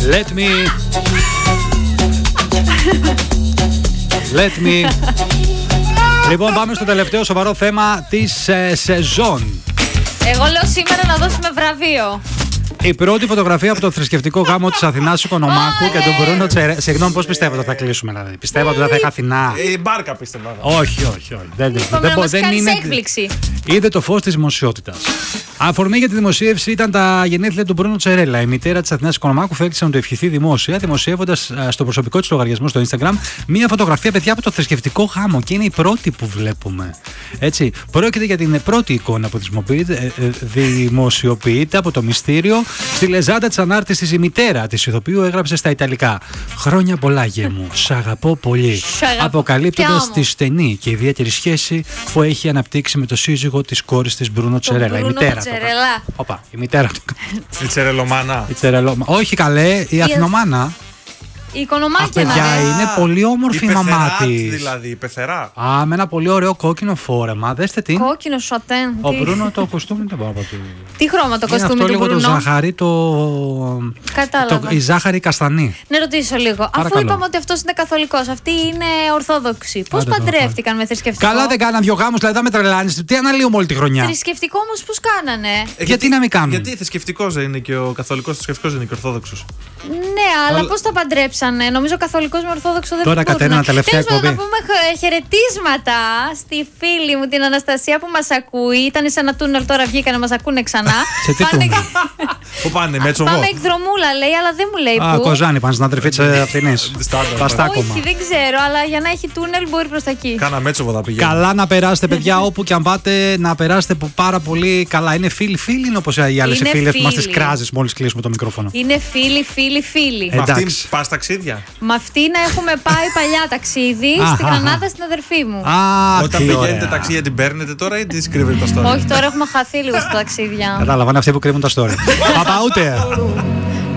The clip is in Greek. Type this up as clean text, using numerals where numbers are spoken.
Let me. Λοιπόν, πάμε στο τελευταίο σοβαρό θέμα της σεζόν. Εγώ λέω σήμερα να δώσουμε βραβείο. Η πρώτη φωτογραφία από το θρησκευτικό γάμο της Αθηνάς Οικονομάκου και τον Μπρούνο Τσερέλα. Συγγνώμη, πώς πιστεύω ότι θα κλείσουμε, δηλαδή? Πιστεύω ότι δεν θα είχα Αθηνά. Η μπάρκα πιστεύω. Όχι. Δεν είναι. Έκπληξη. Είδε το φως της δημοσιότητας. Αφορμή για τη δημοσίευση ήταν τα γενέθλια του Μπρούνο Τσερέλα. Η μητέρα της Αθηνάς Οικονομάκου θέλησε να το ευχηθεί δημόσια, δημοσιεύοντας στο προσωπικό της λογαριασμό στο Instagram μία φωτογραφία, παιδιά, από το θρησκευτικό γάμο. Και είναι η πρώτη που βλέπουμε. Έτσι. Πρόκειται για την πρώτη εικόνα που δημοσιοποιείται από το μυστήριο. Στη λεζάντα της ανάρτησης η μητέρα της ηθοποιού έγραψε στα Ιταλικά: «Χρόνια πολλά, γε μου. Σ' αγαπώ πολύ». Αποκαλύπτοντας τη στενή και ιδιαίτερη σχέση που έχει αναπτύξει με το σύζυγο της κόρης της Μπρούνο Τσερέλα. Η μητέρα. Οπα, η μητέρα του. Η Τσερελομάνα. Όχι καλέ, η Αθηνομάνα. Η Οικονομάκια είναι πολύ όμορφη η μαμά της. Δηλαδή, η πεθερά. Α, με ένα πολύ ωραίο κόκκινο φόρεμα. Δέστε τι. Κόκκινο σατέν. Ο Μπρούνο το κοστούμι δεν μπορώ να πω. Τι χρώμα το κοστούμι του Μπρούνο? Το ζάχαρη, Κατάλαβα. η ζάχαρη καστανή. Να ρωτήσω λίγο. Παρακαλώ. Αφού είπαμε ότι αυτός είναι καθολικός, αυτοί είναι ορθόδοξοι, πώς παντρεύτηκαν με θρησκευτικό? Καλά, δεν κάναν δύο γάμους, δηλαδή θα με τρελάνεις. Τι αναλύουμε όλη τη χρονιά. Θρησκευτικό όμως πώς κάνανε? Γιατί να μην κάνουν? Γιατί θρησκευτικός είναι και ο καθολικός θρησκευτικός είναι και ορθόδοξος. Ναι, αλλά πώς τα παντρέψανε? Νομίζω καθολικός με ορθόδοξο δεν Τώρα Κατερίνα, τελευταία εκπομπή. Να πούμε χαιρετίσματα στη φίλη μου την Αναστασία που μας ακούει. Ήταν σε ένα τούνελ, τώρα βγήκανε, μας ακούνε ξανά. Σε τι τούνελ? Πού πάνε, Μέτσοβο? Πάμε εκδρομούλα λέει, αλλά δεν μου λέει πού. Κοζάνη, πάνε στην αδερφή της Αθηνής. Παστάκομα. Όχι, δεν ξέρω, αλλά για να έχει τούνελ μπορεί προς τα εκεί. Κάνα Μέτσοβο θα πηγαίνει. Καλά να περάσετε, παιδιά, όπου και αν πάτε, να περάσετε πάρα πολύ καλά. Είναι φίλοι, είναι όπως οι άλλες φίλες που μας τις κράζεις μόλις κλείσουμε το μικρόφωνο. Είναι φίλοι. Με αυτήν πας ταξίδια? Με αυτή να έχουμε πάει παλιά ταξίδι στη Γρανάδα στην αδερφή μου. Όταν πηγαίνετε ταξίδια την παίρνετε τώρα ή τις κρύβετε τα story? Όχι, τώρα έχουμε χαθεί λίγο στα ταξίδια. Κατάλαβα, είναι αυτοί που κρύβουν τα story. Παπα ούτε.